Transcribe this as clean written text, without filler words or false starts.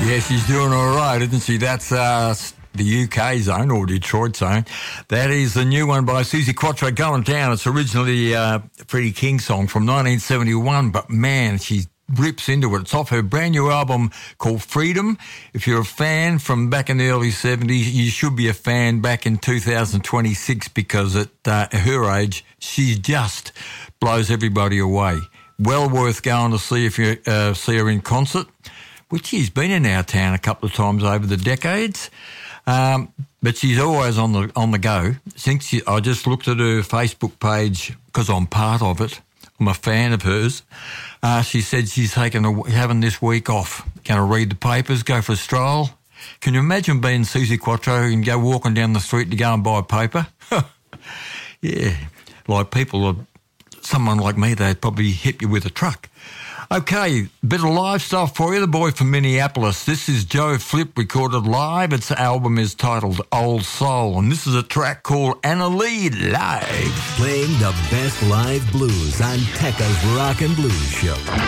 Yeah, she's doing all right, isn't she? That's the UK zone, or Detroit zone. That is the new one by Suzi Quatro, Going Down. It's originally a Freddie King song from 1971, but man, she rips into it. It's off her brand new album called Freedom. If you're a fan from back in the early 70s, you should be a fan back in 2026 because at her age, she just blows everybody away. Well worth going to see if you see her in concert, which she's been in our town a couple of times over the decades. But she's always on the go. I just looked at her Facebook page because I'm part of it. I'm a fan of hers. She said she's having this week off. Going to read the papers, go for a stroll. Can you imagine being Suzi Quatro and go walking down the street to go and buy a paper? Yeah, like someone like me, they'd probably hit you with a truck. Okay, bit of live stuff for you. The boy from Minneapolis. This is Joe Flip, recorded live. Its album is titled Old Soul, and this is a track called Anna Lee Live. Playing the best live blues on Tekka's Rock and Blues Show.